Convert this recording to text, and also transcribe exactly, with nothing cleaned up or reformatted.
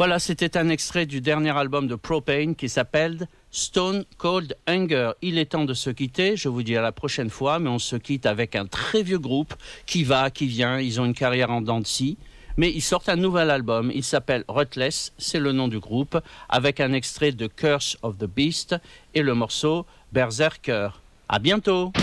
Voilà, c'était un extrait du dernier album de Propane qui s'appelle Stone Cold Hunger. Il est temps de se quitter, je vous dis à la prochaine fois, mais on se quitte avec un très vieux groupe qui va, qui vient, ils ont une carrière en dents de scie, mais ils sortent un nouvel album, il s'appelle Ruthless, c'est le nom du groupe, avec un extrait de Curse of the Beast et le morceau Berserker. À bientôt!